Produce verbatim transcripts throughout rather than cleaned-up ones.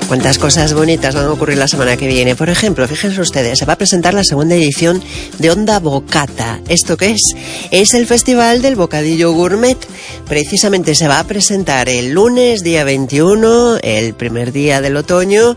Cuántas cosas bonitas van a ocurrir la semana que viene. Por ejemplo, fíjense ustedes, se va a presentar la segunda edición de Onda Bocata. ¿Esto qué es? Es el Festival del Bocadillo Gourmet. Precisamente se va a presentar el lunes, día veintiuno, el primer día del otoño,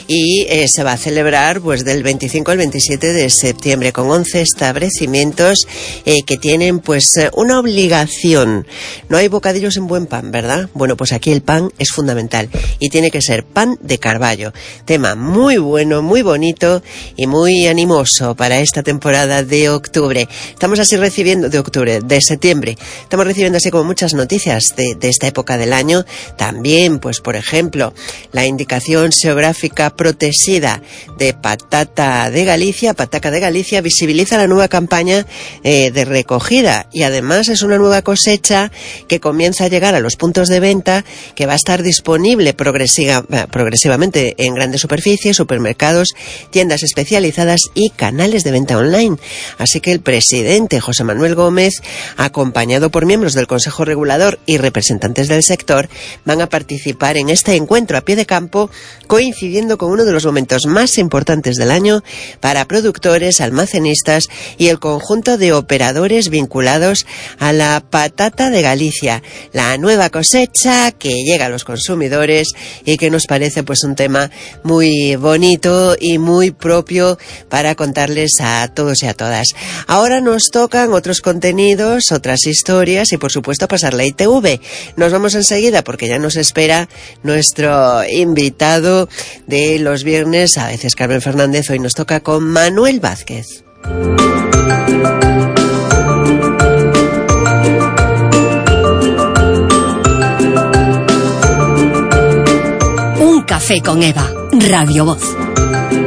y eh, se va a celebrar pues del veinticinco al veintisiete de septiembre con once establecimientos eh, que tienen pues una obligación. No hay bocadillos sin buen pan, ¿verdad? Bueno, pues aquí el pan es fundamental y tiene que ser pan de Carballo. Tema muy bueno, muy bonito y muy animoso para esta temporada de octubre. Estamos así recibiendo, de octubre, de septiembre, estamos recibiendo así como muchas noticias de, de esta época del año. También, pues por ejemplo, la indicación geográfica protegida de patata de Galicia, Pataca de Galicia, visibiliza la nueva campaña eh, de recogida y además es una nueva cosecha que comienza a llegar a los puntos de venta, que va a estar disponible progresiva, progresivamente en grandes superficies, supermercados, tiendas especializadas y canales de venta online. Así que el presidente José Manuel Gómez, acompañado por miembros del Consejo Regulador y representantes del sector, van a participar en este encuentro a pie de campo, coincidiendo con uno de los momentos más importantes del año para productores, almacenistas y el conjunto de operadores vinculados a la patata de Galicia, la nueva cosecha que llega a los consumidores y que nos parece pues un tema muy bonito y muy propio para contarles a todos y a todas. Ahora nos tocan otros contenidos, otras historias y por supuesto pasar la I T V. Nos vamos enseguida porque ya nos espera nuestro invitado de los viernes, a veces Carmen Fernández. Hoy nos toca con Manuel Vázquez. Un café con Eva, Radio Voz.